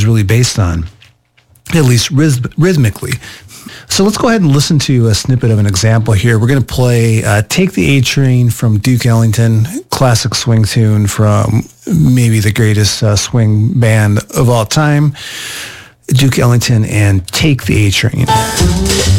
really based on, at least rhythmically. So let's go ahead and listen to a snippet of an example here. We're going to play Take the A Train from Duke Ellington, classic swing tune from maybe the greatest swing band of all time, Duke Ellington and Take the A Train.